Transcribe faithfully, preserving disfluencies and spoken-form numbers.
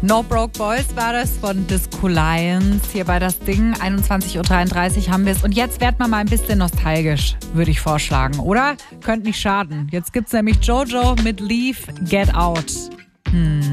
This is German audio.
No Broke Boys war das von Disco Lions. Hier bei das Ding, einundzwanzig Uhr dreiunddreißig haben wir es. Und jetzt werden wir mal ein bisschen nostalgisch, würde ich vorschlagen, oder? Könnte nicht schaden. Jetzt gibt's nämlich Jojo mit Leave, Get Out. Hm.